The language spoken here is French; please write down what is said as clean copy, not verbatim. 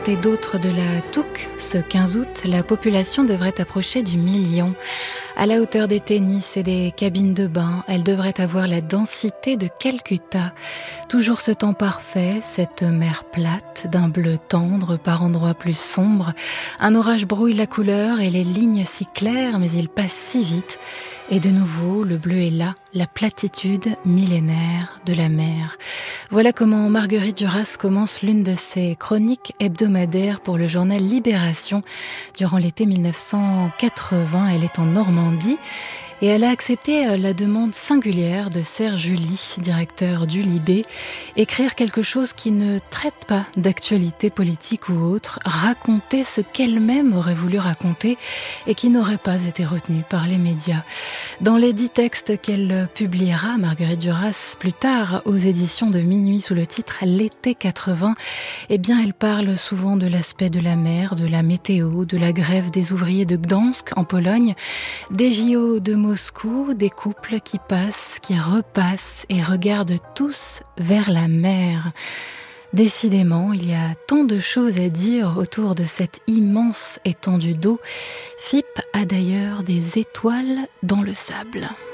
Et d'autres de la Touques, ce 15 août, la population devrait approcher du million. À la hauteur des tennis et des cabines de bain, elle devrait avoir la densité de Calcutta. Toujours ce temps parfait, cette mer plate, d'un bleu tendre, par endroits plus sombres. Un orage brouille la couleur et les lignes si claires, mais il passe si vite. Et de nouveau, le bleu est là, la platitude millénaire de la mer. Voilà comment Marguerite Duras commence l'une de ses chroniques hebdomadaires pour le journal Libération. Durant l'été 1980, elle est en Normandie et elle a accepté la demande singulière de Serge July, directeur du Libé, écrire quelque chose qui ne traite pas d'actualité politique ou autre, raconter ce qu'elle-même aurait voulu raconter et qui n'aurait pas été retenu par les médias. Dans les 10 textes qu'elle publiera, Marguerite Duras, plus tard aux éditions de Minuit sous le titre L'été 80, eh bien elle parle souvent de l'aspect de la mer, de la météo, de la grève des ouvriers de Gdansk en Pologne, des JO de Moscou, des couples qui passent, qui repassent et regardent tous vers la mer. Décidément, il y a tant de choses à dire autour de cette immense étendue d'eau. Phippe a d'ailleurs des étoiles dans le sable.